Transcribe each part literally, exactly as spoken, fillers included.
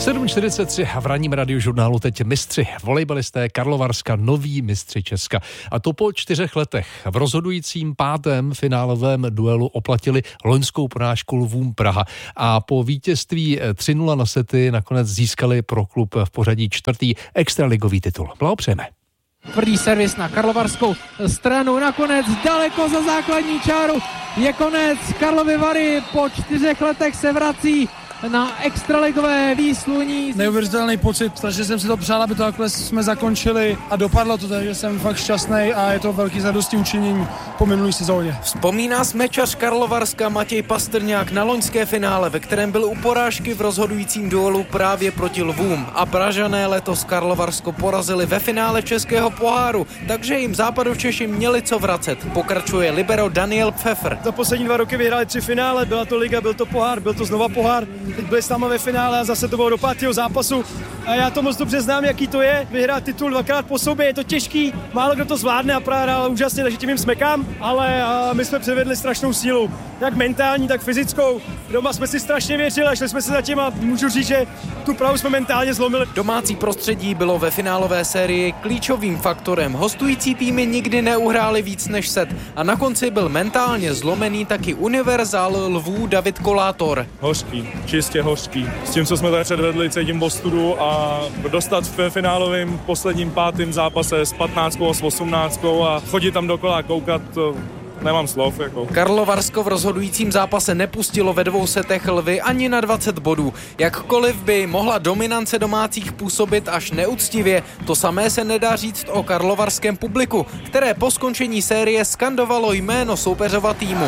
sedm čtyřicet tři v ranním radiožurnálu teď mistři, volejbalisté Karlovarska, noví mistři Česka. A to po čtyřech letech. V rozhodujícím pátém finálovém duelu oplatili loňskou porážku Lvům Praha a po vítězství tři nula na sety nakonec získali pro klub v pořadí čtvrtý extraligový titul. Blahopřejeme. Tvrdý servis na karlovarskou stranu, nakonec daleko za základní čáru. Je konec, Karlovy Vary po čtyřech letech se vrací na extraligové výsluní. Neuvěřitelný pocit, strašně jsem si to přál, aby to takhle jsme zakončili a dopadlo to, takže jsem fakt šťastný a je to velký zadosti učinění po minulý sezóně. Vzpomíná smečař Karlovarska Matěj Pastrňák na loňské finále, ve kterém byl u porážky v rozhodujícím duelu právě proti Lvům a Pražané letos Karlovarsko porazili ve finále Českého poháru, takže jim Západočeši měli co vracet. Pokračuje libero Daniel Pfeffer. Za poslední dva roky vyhráli tři finále, byla to liga, byl to pohár, byl to znova pohár. Teď byli s náma ve finále a zase to bylo do pátého zápasu a já to moc dobře znám, jaký to je, vyhrát titul dvakrát po sobě, je to těžký, málo kdo to zvládne a právě hrál úžasně, takže tím jim smekám, ale my jsme předvedli strašnou sílu, jak mentální, tak fyzickou. Doma jsme si strašně věřili a šli jsme se za tím a můžu říct, že tu Prahu jsme mentálně zlomili. Domácí prostředí bylo ve finálové sérii klíčovým faktorem. Hostující týmy nikdy neuhráli víc než set a na konci byl mentálně zlomený taky univerzál Lvů David Kolátor. Hořký, čistě hořký. S tím, co jsme tady předvedli cítím ostudu a dostat v finálovém posledním pátým zápase s patnáctkou a s osmnáctkou a chodit tam dokola koukat, to nemám slov. Jako. Karlovarsko v rozhodujícím zápase nepustilo ve dvou setech Lvy ani na dvacet bodů. Jakkoliv by mohla dominance domácích působit až neúctivě, to samé se nedá říct o karlovarském publiku, které po skončení série skandovalo jméno soupeřova týmu.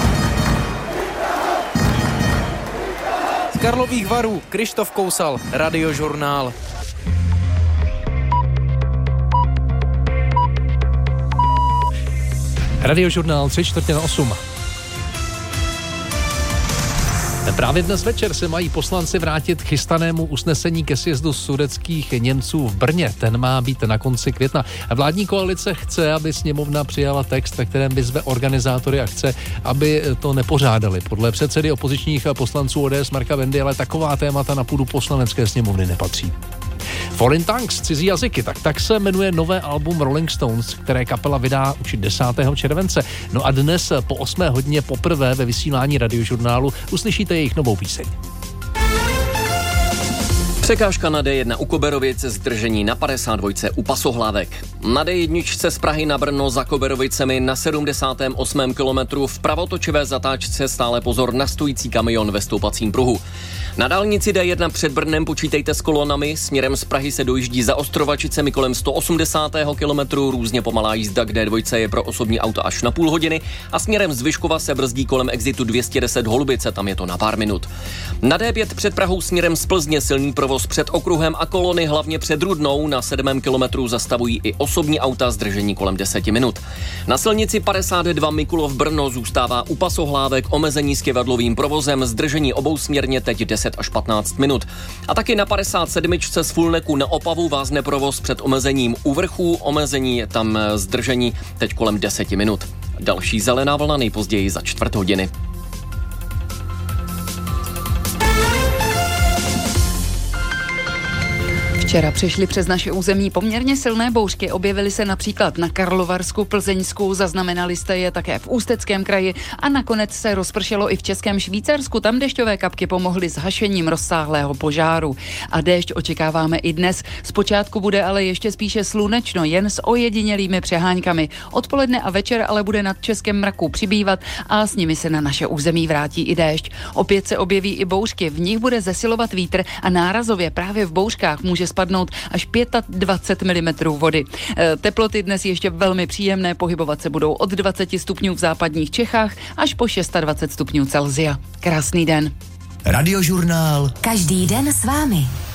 Z Karlových Varů Krištof Kousal, Radiožurnál. Radiožurnál tři čtvrtě na osm. Právě dnes večer se mají poslanci vrátit k chystanému usnesení ke sjezdu sudetských Němců v Brně. Ten má být na konci května. Vládní koalice chce, aby sněmovna přijala text, ve kterém vyzve organizátory a chce, aby to nepořádali. Podle předsedy opozičních poslanců O D S Marka Bendy, ale taková témata na půdu poslanecké sněmovny nepatří. Foreign Tongues, cizí jazyky, tak tak se jmenuje nové album Rolling Stones, které kapela vydá už desátého července. No a dnes po osmé hodině poprvé ve vysílání Radiožurnálu uslyšíte jejich novou píseň. Překážka na D jedna u Koberovic, zdržení na padesát dva u Pasohlávek. Na D jedna z Prahy na Brno za Koberovicemi na sedmdesátém osmém kilometru v pravotočivé zatáčce stále pozor na stojící kamion ve stoupacím pruhu. Na dálnici D jedna před Brnem počítejte s kolonami, směrem z Prahy se dojíždí za Ostrovačicemi kolem sto osmdesátého kilometru, různě pomalá jízda k D dva je pro osobní auto až na půl hodiny a směrem z Vyškova se brzdí kolem exitu dvě stě deset Holubice, tam je to na pár minut. Na D pět před Prahou směrem z Plzně silný provoz před okruhem a kolony hlavně před Rudnou na sedmém kilometru zastavují i osobní auta, zdržení kolem deseti minut. Na silnici padesát dva Mikulov Brno zůstává u Pasohlávek omezení s kyvadlovým provozem, zdržení obousměrně teď deset až patnáct minut. A taky na padesát sedm z Fulneku na Opavu vázne provoz před omezením u vrchů, omezení je tam zdržení teď kolem deseti minut. Další zelená vlna nejpozději za čtvrt hodiny. Včera přišly přes naše území poměrně silné bouřky, objevily se například na Karlovarsku, Plzeňsku, zaznamenali jste je také v Ústeckém kraji a nakonec se rozpršelo i v Českém Švýcarsku, tam dešťové kapky pomohly s hašením rozsáhlého požáru. A déšť očekáváme i dnes, zpočátku bude ale ještě spíše slunečno, jen s ojedinělými přeháňkami. Odpoledne a večer ale bude nad Českém mraku přibývat a s nimi se na naše území vrátí i déšť. Opět se objeví i bouřky, v nich bude zesilovat vítr a nárazově právě v bouřkách může spadnout až dvacet pět milimetrů vody. Teploty dnes ještě velmi příjemné, pohybovat se budou od dvacet stupňů v západních Čechách až po dvacet šest stupňů Celsia. Krásný den. Radiožurnál. Každý den s vámi.